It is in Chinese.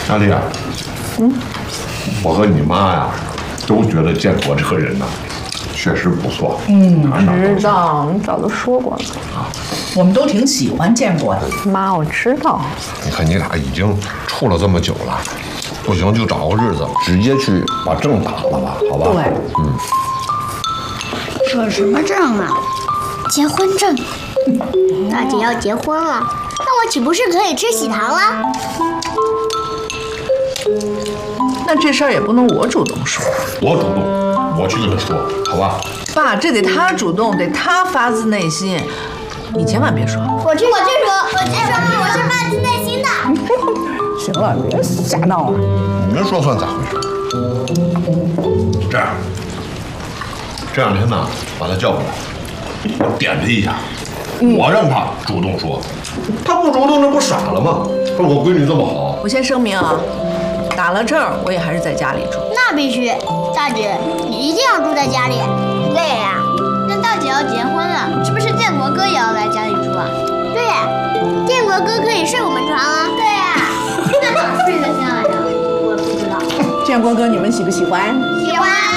阿丽啊，我和你妈呀，都觉得建国这个人呐，确实不错。 知道，你早都说过了。 我们都挺喜欢建国的。 妈，我知道。 你看你俩已经处了这么久了，不行就找个日子，直接去把证打了吧，好吧？ 对， 说什么证啊？结婚证。大姐要结婚了，那我岂不是可以吃喜糖了？ 那这事儿也不能我主动说。 我主动，我去跟他说，好吧？ 爸，这得他主动，得他发自内心，你千万别说。 我去说，我是发自内心的。 行了，别瞎闹了。 你们说算咋回事？这两天呢，把他叫过来，我点他一下，我让他主动说，他不主动，这不傻了吗？说我闺女这么好， 我先声明啊，打了证我也还是在家里住。 那必须，大姐，你一定要住在家里。对呀，那大姐要结婚了，是不是建国哥也要来家里住啊？对呀，建国哥可以睡我们床啊。对呀，那哪睡得下呀？我不知道。 建国哥，你们喜不喜欢？ 喜欢。